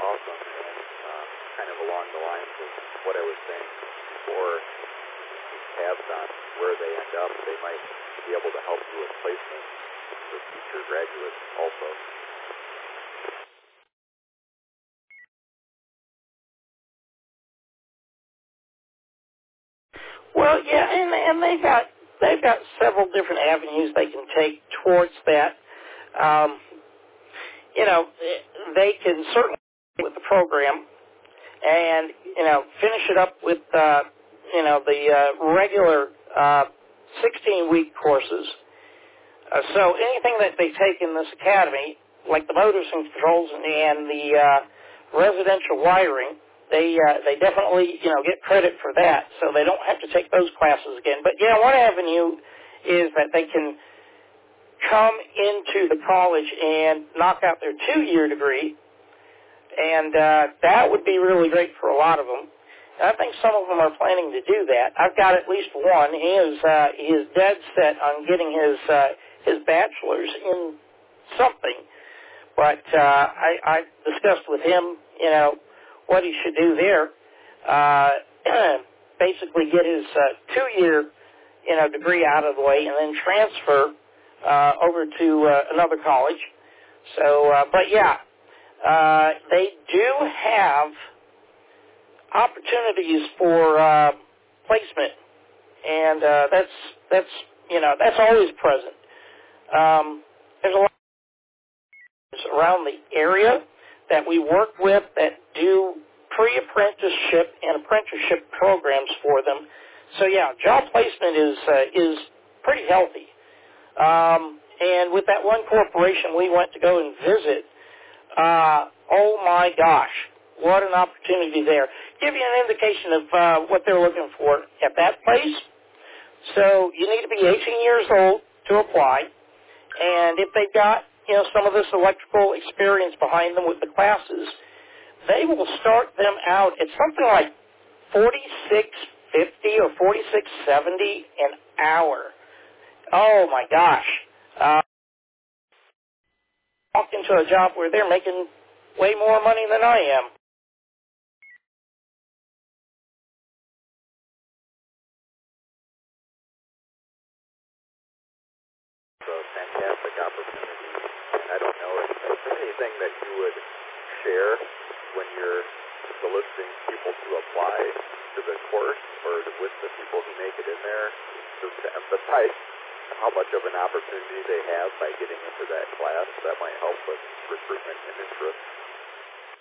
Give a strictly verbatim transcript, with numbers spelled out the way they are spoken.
awesome, and uh, kind of along the lines of what I was saying before, keep tabs on where they end up. They might be able to help you with placement for future graduates also. Well, yeah, and and they've got they've got several different avenues they can take towards that. Um, you know, they can certainly with the program, and you know, finish it up with uh, you know the uh, regular uh, sixteen-week courses. Uh, so anything that they take in this academy, like the motors and controls and, and the uh, residential wiring, they uh, they definitely you know get credit for that. So they don't have to take those classes again. But yeah, one avenue is that they can come into the college and knock out their two-year degree, and uh, that would be really great for a lot of them. And I think some of them are planning to do that. I've got at least one. He is uh, he is dead set on getting his uh, his bachelor's in something. But uh, I, I discussed with him, you know, what he should do there. Uh, basically, get his uh, two-year, you know, degree out of the way, and then transfer uh, over to uh, another college. So, uh, but yeah, uh, they do have opportunities for uh, placement, and uh, that's that's you know that's always present. Um, there's a lot of around the area that we work with that do pre-apprenticeship and apprenticeship programs for them. So yeah, job placement is uh, is pretty healthy. Um, and with that one corporation we went to go and visit, uh, oh my gosh, what an opportunity there. Give you an indication of uh, what they're looking for at that place. So you need to be eighteen years old to apply. And if they've got, you know, some of this electrical experience behind them with the classes, they will start them out at something like forty-six fifty or forty-six seventy an hour. Oh my gosh. Uh, walk into a job where they're making way more money than I am. It's a fantastic opportunity, and I don't know if there's anything that you would share when you're soliciting people to apply to the course or with the people who make it in there, just to emphasize how much of an opportunity they have by getting into that class that might help with recruitment and interest.